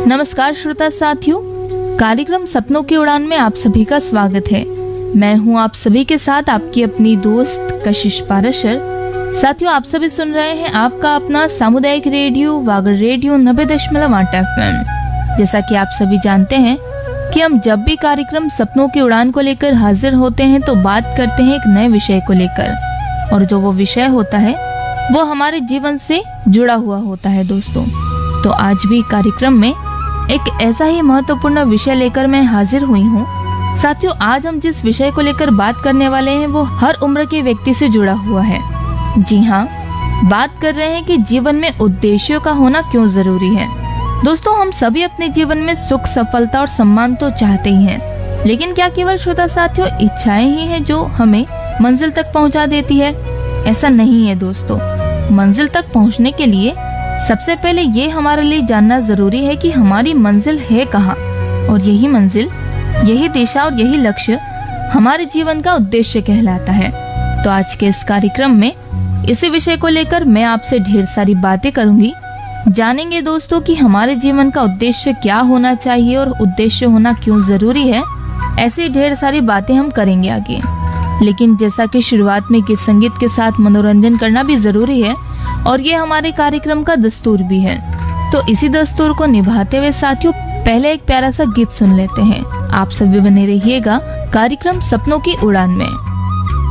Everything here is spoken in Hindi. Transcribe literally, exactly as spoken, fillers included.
नमस्कार श्रोता साथियों, कार्यक्रम सपनों की उड़ान में आप सभी का स्वागत है। मैं हूं आप सभी के साथ आपकी अपनी दोस्त कशिश पाराशर। साथियों, आप सभी सुन रहे हैं आपका अपना सामुदायिक रेडियो वागर रेडियो नब्बे दशमलव आठ एफ एम। जैसा कि आप सभी जानते हैं कि हम जब भी कार्यक्रम सपनों की उड़ान को लेकर हाजिर होते हैं तो बात करते हैं एक नए विषय को लेकर, और जो वो विषय होता है वो हमारे जीवन से जुड़ा हुआ होता है दोस्तों। तो आज भी कार्यक्रम में एक ऐसा ही महत्वपूर्ण विषय लेकर मैं हाजिर हुई हूँ। साथियों, आज हम जिस विषय को लेकर बात करने वाले हैं वो हर उम्र के व्यक्ति से जुड़ा हुआ है। जी हाँ, बात कर रहे हैं कि जीवन में उद्देश्यों का होना क्यों जरूरी है। दोस्तों, हम सभी अपने जीवन में सुख, सफलता और सम्मान तो चाहते ही हैं, लेकिन क्या केवल श्रोता साथियों इच्छाएं ही हैं जो हमें मंजिल तक पहुंचा देती है? ऐसा नहीं है दोस्तों। मंजिल तक पहुंचने के लिए सबसे पहले ये हमारे लिए जानना जरूरी है कि हमारी मंजिल है कहाँ, और यही मंजिल, यही दिशा और यही लक्ष्य हमारे जीवन का उद्देश्य कहलाता है। तो आज के इस कार्यक्रम में इसी विषय को लेकर मैं आपसे ढेर सारी बातें करूंगी। जानेंगे दोस्तों कि हमारे जीवन का उद्देश्य क्या होना चाहिए और उद्देश्य होना क्यों जरूरी है। ऐसी ढेर सारी बातें हम करेंगे आगे, लेकिन जैसा कि शुरुआत में गीत संगीत के साथ मनोरंजन करना भी जरूरी है और ये हमारे कार्यक्रम का दस्तूर भी है। तो इसी दस्तूर को निभाते हुए साथियों, पहले एक प्यारा सा गीत सुन लेते हैं। आप सभी बने रहिएगा कार्यक्रम सपनों की उड़ान में।